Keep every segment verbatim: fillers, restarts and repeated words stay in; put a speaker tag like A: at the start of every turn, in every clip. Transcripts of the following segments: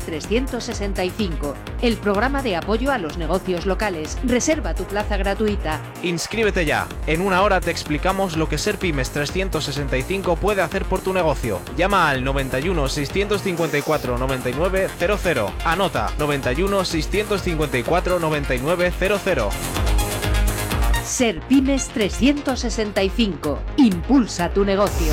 A: trescientos sesenta y cinco, el programa de apoyo a los negocios locales. Reserva tu plaza gratuita.
B: Inscríbete ya. En una hora te explicamos lo que Ser Pymes trescientos sesenta y cinco puede hacer por tu negocio. Llama al noventa y uno, seiscientos cincuenta y cuatro, noventa y nueve cero cero. Anota noventa y uno, seiscientos cincuenta y cuatro, noventa y nueve cero cero.
A: Ser Pymes trescientos sesenta y cinco. Impulsa tu negocio.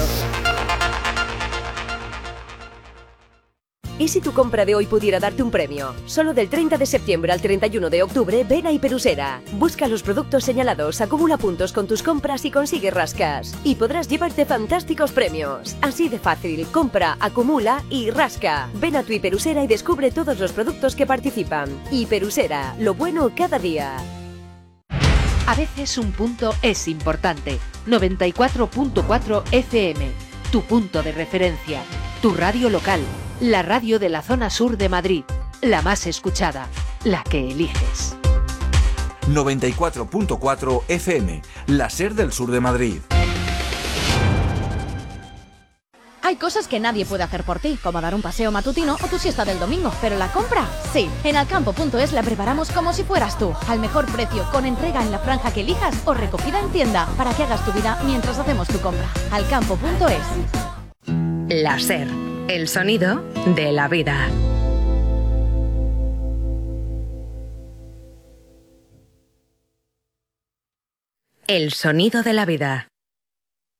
C: ¿Y si tu compra de hoy pudiera darte un premio? Solo del treinta de septiembre al treinta y uno de octubre, ven a Hiperusera. Busca los productos señalados, acumula puntos con tus compras y consigue rascas. Y podrás llevarte fantásticos premios. Así de fácil, compra, acumula y rasca. Ven a tu Hiperusera y descubre todos los productos que participan. Hiperusera, lo bueno cada día.
A: A veces un punto es importante. noventa y cuatro punto cuatro F M, tu punto de referencia, tu radio local. La radio de la zona sur de Madrid, la más escuchada, la que eliges.
D: noventa y cuatro punto cuatro F M, la SER del sur de Madrid.
E: Hay cosas que nadie puede hacer por ti, como dar un paseo matutino o tu siesta del domingo, pero la compra, sí. En alcampo punto es la preparamos como si fueras tú, al mejor precio, con entrega en la franja que elijas o recogida en tienda, para que hagas tu vida mientras hacemos tu compra. alcampo punto es.
F: La SER. El sonido de la vida. El sonido de la vida.